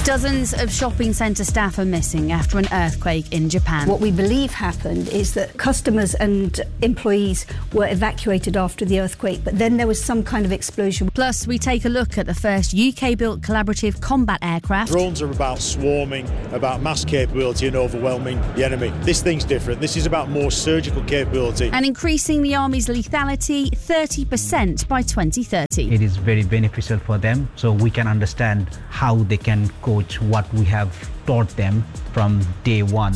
Dozens of shopping centre staff are missing after an earthquake in Japan. What we believe happened is that customers and employees were evacuated after the earthquake, but then there was some kind of explosion. Plus, we take a look at the first UK-built collaborative combat aircraft. Drones are about swarming, about mass capability and overwhelming the enemy. This thing's different. This is about more surgical capability. And increasing the Army's lethality 30% by 2030. It is very beneficial for them, so we can understand how they can coach what we have taught them from day one.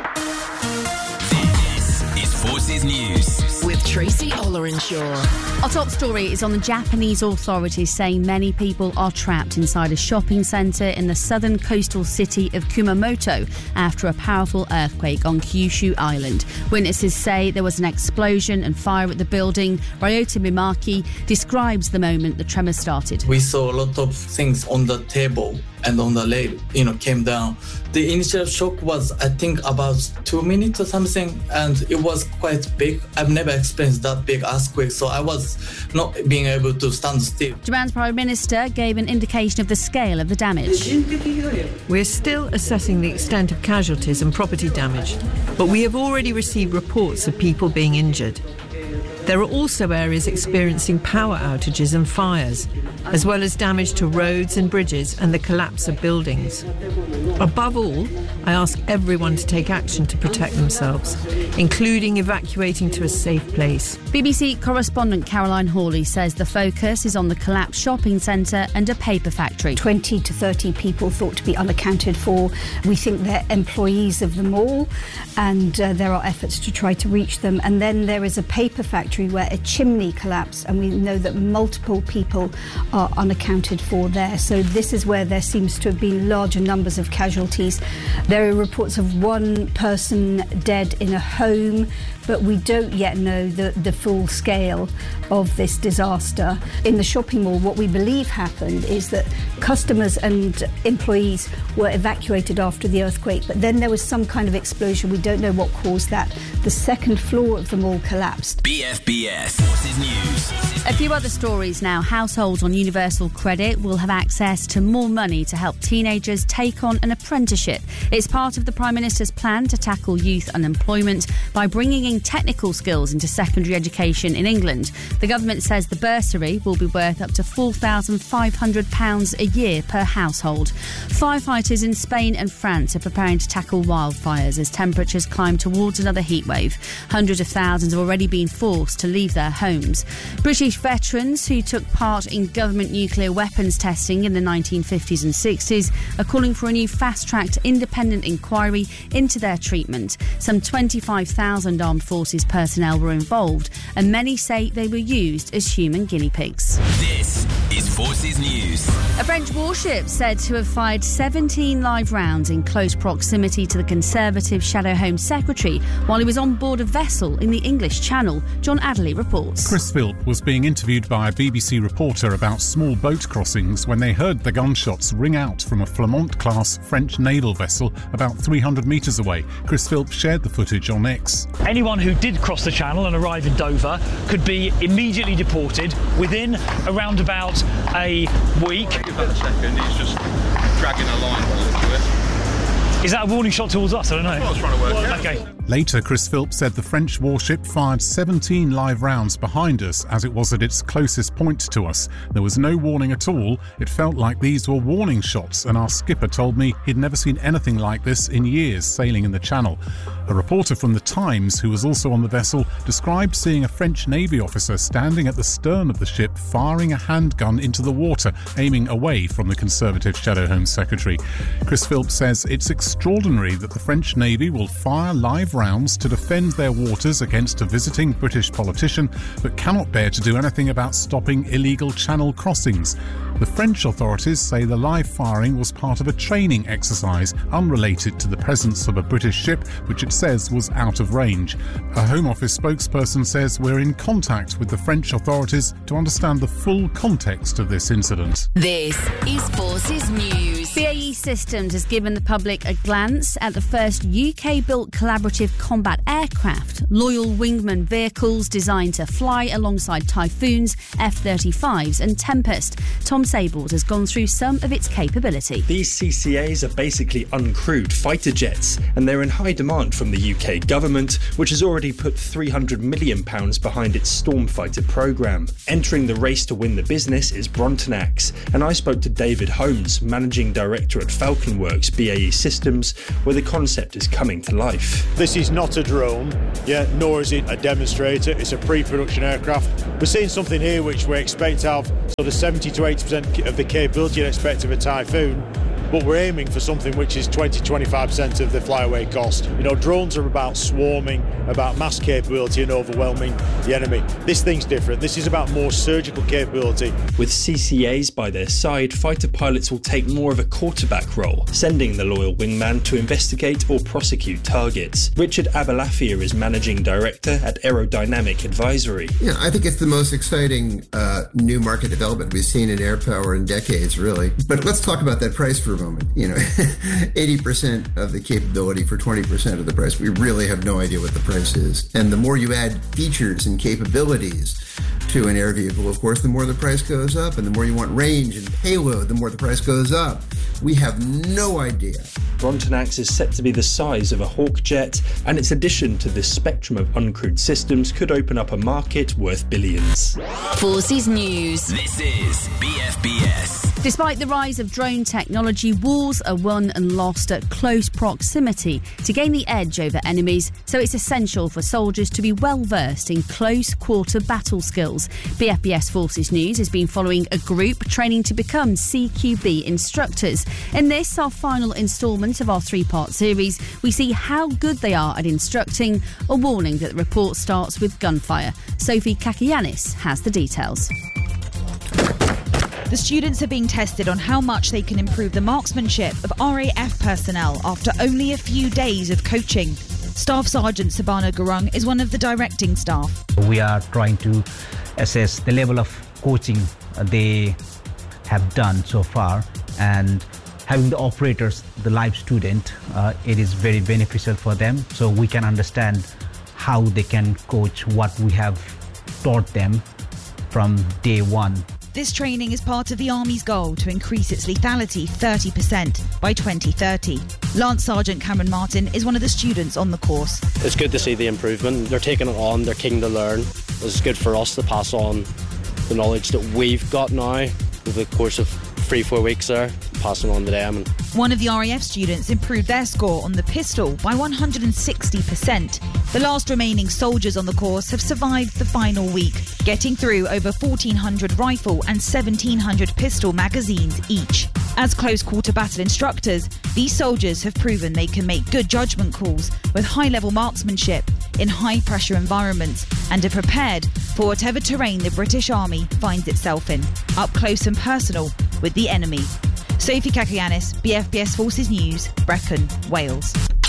This is Forces News with Tracy Ollerenshaw. Our top story is on the Japanese authorities saying many people are trapped inside a shopping centre in the southern coastal city of Kumamoto after a powerful earthquake on Kyushu Island. Witnesses say there was an explosion and fire at the building. Ryota Mimaki describes the moment the tremor started. We saw a lot of things on the table and on the rail, came down. The initial shock was, I think, about 2 minutes or something, and it was quite big. I've never experienced that big earthquake, so I was not being able to stand still. Japan's Prime Minister gave an indication of the scale of the damage. We're still assessing the extent of casualties and property damage, but we have already received reports of people being injured. There are also areas experiencing power outages and fires, as well as damage to roads and bridges and the collapse of buildings. Above all, I ask everyone to take action to protect themselves, including evacuating to a safe place. BBC correspondent Caroline Hawley says the focus is on the collapsed shopping centre and a paper factory. 20 to 30 people thought to be unaccounted for. We think they're employees of the mall, and there are efforts to try to reach them. And then there is a paper factory where a chimney collapsed, and we know that multiple people are unaccounted for there. So this is where there seems to have been larger numbers of casualties. There are reports of one person dead in a home, but we don't yet know the full scale of this disaster. In the shopping mall, what we believe happened is that customers and employees were evacuated after the earthquake, but then there was some kind of explosion. We don't know what caused that. The second floor of the mall collapsed. BFBS Forces News. A few other stories now. Households on Universal Credit will have access to more money to help teenagers take on an apprenticeship. It's part of the Prime Minister's plan to tackle youth unemployment by bringing in technical skills into secondary education in England. The government says the bursary will be worth up to £4,500 a year per household. Firefighters in Spain and France are preparing to tackle wildfires as temperatures climb towards another heatwave. Hundreds of thousands have already been forced to leave their homes. British veterans who took part in government nuclear weapons testing in the 1950s and 60s are calling for a new fast-tracked independent inquiry into their treatment. Some 25,000 armed forces personnel were involved, and many say they were used as human guinea pigs. This is Forces News. A French warship said to have fired 17 live rounds in close proximity to the Conservative Shadow Home Secretary while he was on board a vessel in the English Channel. John Adderley reports. Chris Philp was being interviewed by a BBC reporter about small boat crossings when they heard the gunshots ring out from a Flamand-class French naval vessel about 300 metres away. Chris Philp shared the footage on X. Anyone who did cross the Channel and arrive in Dover could be immediately deported within around about a week. Give that a second, he's just dragging a line by the look of it. Is that a warning shot towards us? I don't know. That's what I was trying to work out. Okay. Later, Chris Philp said the French warship fired 17 live rounds behind us as it was at its closest point to us. There was no warning at all. It felt like these were warning shots, and our skipper told me he'd never seen anything like this in years sailing in the Channel. A reporter from The Times, who was also on the vessel, described seeing a French Navy officer standing at the stern of the ship firing a handgun into the water, aiming away from the Conservative Shadow Home Secretary. Chris Philp says it's extraordinary that the French Navy will fire live rounds to defend their waters against a visiting British politician, but cannot bear to do anything about stopping illegal channel crossings. The French authorities say the live firing was part of a training exercise unrelated to the presence of a British ship, which it says was out of range. A Home Office spokesperson says we're in contact with the French authorities to understand the full context of this incident. This is Forces News. BAE Systems has given the public a glance at the first UK-built collaborative combat aircraft, Loyal Wingman vehicles designed to fly alongside Typhoons, F-35s and Tempest. Tom Sables has gone through some of its capability. These CCAs are basically uncrewed fighter jets, and they're in high demand from the UK government, which has already put £300 million behind its Stormfighter programme. Entering the race to win the business is Brontanax, and I spoke to David Holmes, Managing Director at FalconWorks BAE Systems, where the concept is coming to life. This is not a drone, nor is it a demonstrator. It's a pre-production aircraft. We're seeing something here which we expect to have sort of 70 to 80% of the capability you'd expect of a Typhoon, but we're aiming for something which is 20-25% of the flyaway cost. You know, drones are about swarming, about mass capability and overwhelming the enemy. This thing's different. This is about more surgical capability. With CCAs by their side, fighter pilots will take more of a quarterback role, sending the Loyal Wingman to investigate or prosecute targets. Richard Abalafia is Managing Director at Aerodynamic Advisory. Yeah, I think it's the most exciting new market development we've seen in air power in decades, really. But let's talk about that price for a moment. You know, 80% of the capability for 20% of the price. We really have no idea what the price is. And the more you add features and capabilities to an air vehicle, of course, the more the price goes up. And the more you want range and payload, the more the price goes up. We have no idea. Brontanax is set to be the size of a Hawk jet, and its addition to this spectrum of uncrewed systems could open up a market worth billions. Forces News. This is BFBS. Despite the rise of drone technology, wars are won and lost at close proximity to gain the edge over enemies, so it's essential for soldiers to be well versed in close-quarter battle skills. BFBS Forces News has been following a group training to become CQB instructors. In this, our final instalment of our three-part series, we see how good they are at instructing, a warning that the report starts with gunfire. Sophie Kakianis has the details. The students are being tested on how much they can improve the marksmanship of RAF personnel after only a few days of coaching. Staff Sergeant Sabana Gurung is one of the directing staff. We are trying to assess the level of coaching they have done so far, and having the operators, the live student, it is very beneficial for them, so we can understand how they can coach what we have taught them from day one. This training is part of the Army's goal to increase its lethality 30% by 2030. Lance Sergeant Cameron Martin is one of the students on the course. It's good to see the improvement. They're taking it on, they're keen to learn. It's good for us to pass on the knowledge that we've got now over the course of 3-4 weeks there, passing on to them. One of the RAF students improved their score on the pistol by 160%. The last remaining soldiers on the course have survived the final week, getting through over 1,400 rifle and 1,700 pistol magazines each. As close-quarter battle instructors, these soldiers have proven they can make good judgment calls with high-level marksmanship in high-pressure environments and are prepared for whatever terrain the British Army finds itself in, up close and personal with the enemy. Sophie Kakianis, BFBS Forces News, Brecon, Wales.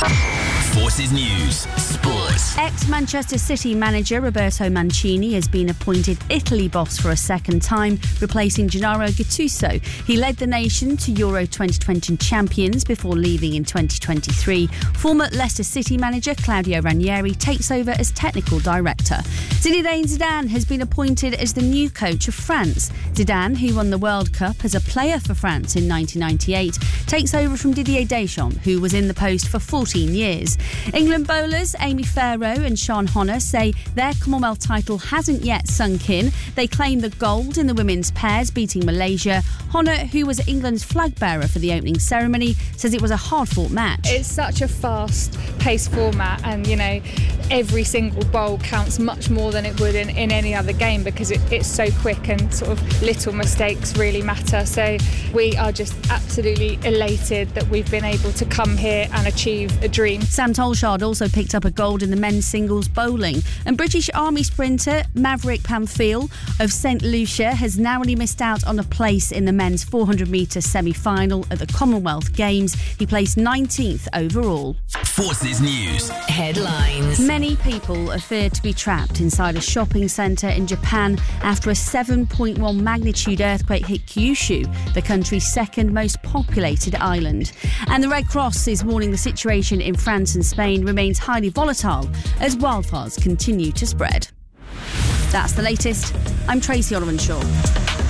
Forces News, Sports. Ex-Manchester City manager Roberto Mancini has been appointed Italy boss for a second time, replacing Gennaro Gattuso. He led the nation to Euro 2020 champions before leaving in 2023. Former Leicester City manager Claudio Ranieri takes over as technical director. Zinedine Zidane has been appointed as the new coach of France. Zidane, who won the World Cup as a player for France in 1998, takes over from Didier Deschamps, who was in the post for 14 years. England bowlers Amy Farrow and Sean Honor say their Commonwealth title hasn't yet sunk in. They claim the gold in the women's pairs, beating Malaysia. Honor, who was England's flag bearer for the opening ceremony, says it was a hard-fought match. It's such a fast-paced format, and, you know, every single bowl counts much more than it would in any other game because it's so quick and sort of little mistakes really matter. So we are just absolutely elated that we've been able to come here and achieve a dream. Sam Tolshard also picked up a gold in the men's singles bowling, and British Army sprinter Maverick Pamphile of St Lucia has narrowly missed out on a place in the men's 400-metre semi-final at the Commonwealth Games. He placed 19th overall. Forces News headlines. Many people are feared to be trapped inside a shopping centre in Japan after a 7.1 magnitude earthquake hit Kyushu, the country's second most populated island. And the Red Cross is warning the situation in France and Spain remains highly volatile as wildfires continue to spread. That's the latest. I'm Tracy Oliver-Shaw.